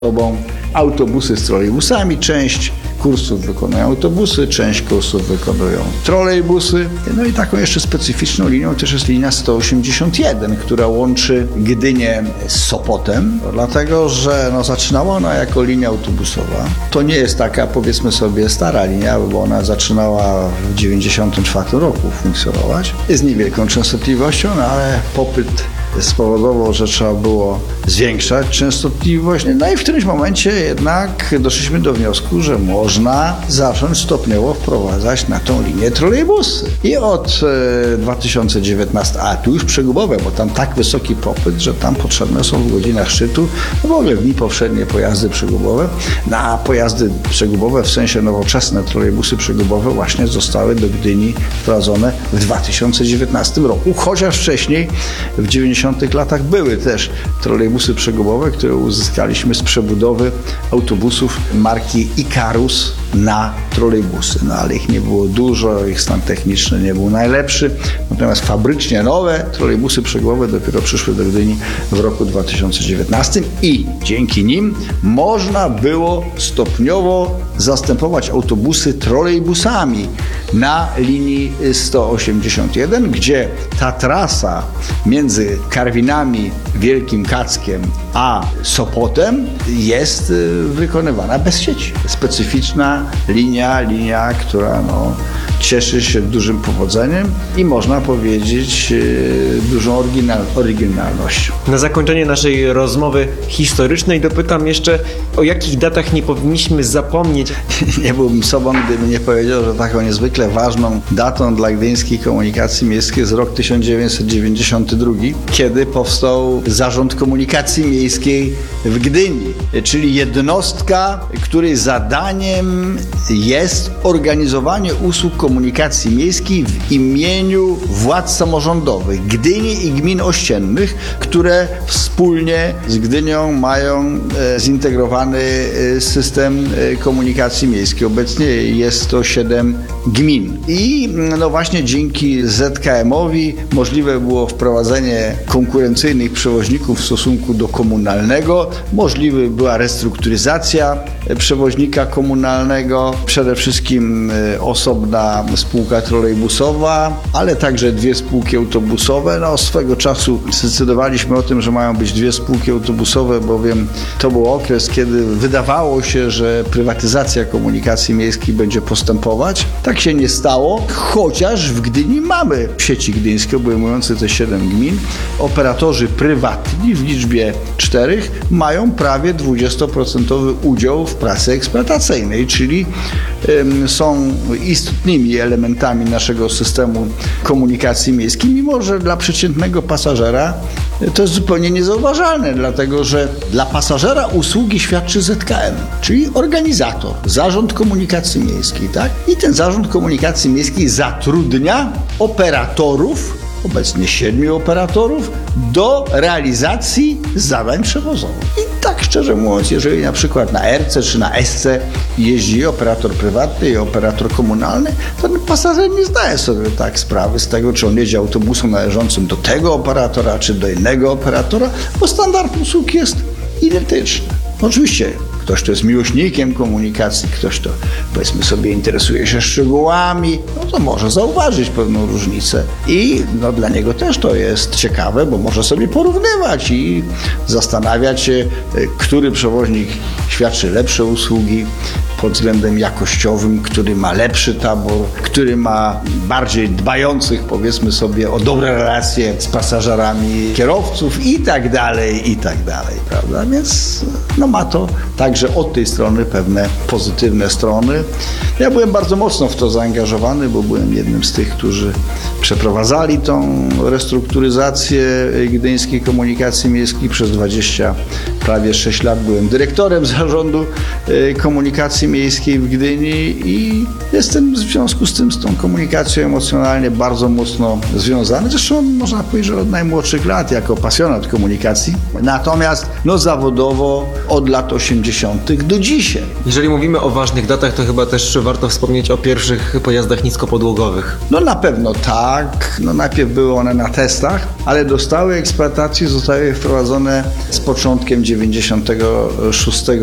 autobusy z trolejbusami. Część kursów wykonują autobusy, część kursów wykonują trolejbusy. No i taką jeszcze specyficzną linią też jest linia 181, która łączy Gdynię z Sopotem, dlatego że zaczynała ona jako linia autobusowa. To nie jest taka, powiedzmy sobie, stara linia, bo ona zaczynała w 1994 roku funkcjonować. Jest niewielką częstotliwością, ale popyt spowodował, że trzeba było zwiększać częstotliwość. No i w którymś momencie jednak doszliśmy do wniosku, że można zacząć stopniowo wprowadzać na tą linię trolejbusy. I od 2019, a tu już przegubowe, bo tam tak wysoki popyt, że tam potrzebne są w godzinach szczytu, w ogóle w dni powszednie pojazdy przegubowe. A pojazdy przegubowe, w sensie nowoczesne trolejbusy przegubowe właśnie zostały do Gdyni wprowadzone w 2019 roku, chociaż wcześniej w 90 latach były też trolejbusy przegubowe, które uzyskaliśmy z przebudowy autobusów marki Ikarus na trolejbusy. No ale ich nie było dużo, ich stan techniczny nie był najlepszy. Natomiast fabrycznie nowe trolejbusy przegubowe dopiero przyszły do Gdyni w roku 2019 i dzięki nim można było stopniowo zastępować autobusy trolejbusami na linii 181, gdzie ta trasa między Karwinami, Wielkim Kackiem a Sopotem jest wykonywana bez sieci. Specyficzna linia, która cieszy się dużym powodzeniem i można powiedzieć dużą oryginalnością. Na zakończenie naszej rozmowy historycznej dopytam jeszcze, o jakich datach nie powinniśmy zapomnieć. Nie byłbym sobą, gdybym nie powiedział, że taką niezwykle ważną datą dla gdyńskiej komunikacji miejskiej jest rok 1992, kiedy powstał Zarząd Komunikacji Miejskiej w Gdyni, czyli jednostka, której zadaniem jest organizowanie usług komunikacji miejskiej w imieniu władz samorządowych Gdyni i gmin ościennych, które wspólnie z Gdynią mają zintegrowany system komunikacji miejskiej. Obecnie jest to 7 gmin. I właśnie dzięki ZKM-owi możliwe było wprowadzenie konkurencyjnych przewoźników w stosunku do komunalnego. Możliwa była restrukturyzacja przewoźnika komunalnego, przede wszystkim osobna spółka trolejbusowa, ale także 2 spółki autobusowe. Swego czasu zdecydowaliśmy o tym, że mają być 2 spółki autobusowe, bowiem to był okres, kiedy wydawało się, że prywatyzacja komunikacji miejskiej będzie postępować. Tak się nie stało, chociaż w Gdyni mamy sieci gdyńskie obejmujące te 7 gmin. Operatorzy prywatni w liczbie 4 mają prawie 20% udział w pracy eksploatacyjnej, czyli są istotnymi elementami naszego systemu komunikacji miejskiej, mimo że dla przeciętnego pasażera to jest zupełnie niezauważalne, dlatego że dla pasażera usługi świadczy ZKM, czyli organizator, Zarząd Komunikacji Miejskiej, tak? I ten Zarząd Komunikacji Miejskiej zatrudnia operatorów, obecnie 7 operatorów, do realizacji zadań przewozowych. I tak szczerze mówiąc, jeżeli na przykład na RC czy na SC jeździ operator prywatny i operator komunalny, to ten pasażer nie zdaje sobie tak sprawy z tego, czy on jedzie autobusem należącym do tego operatora, czy do innego operatora, bo standard usług jest identyczny. Oczywiście ktoś, kto jest miłośnikiem komunikacji, ktoś, kto powiedzmy sobie interesuje się szczegółami, to może zauważyć pewną różnicę i dla niego też to jest ciekawe, bo może sobie porównywać i zastanawiać się, który przewoźnik świadczy lepsze usługi pod względem jakościowym, który ma lepszy tabor, który ma bardziej dbających, powiedzmy sobie, o dobre relacje z pasażerami kierowców i tak dalej, prawda? Więc ma to także od tej strony pewne pozytywne strony. Ja byłem bardzo mocno w to zaangażowany, bo byłem jednym z tych, którzy przeprowadzali tą restrukturyzację gdyńskiej komunikacji miejskiej. Przez prawie 6 lat byłem dyrektorem Zarządu Komunikacji miejskiej w Gdyni i jestem w związku z tym, z tą komunikacją emocjonalnie bardzo mocno związany. Zresztą można powiedzieć, że od najmłodszych lat jako pasjonat komunikacji. Natomiast zawodowo od lat 80. do dzisiaj. Jeżeli mówimy o ważnych datach, to chyba też warto wspomnieć o pierwszych pojazdach niskopodłogowych. No na pewno tak. No najpierw były one na testach, ale do stałej eksploatacji zostały wprowadzone z początkiem 96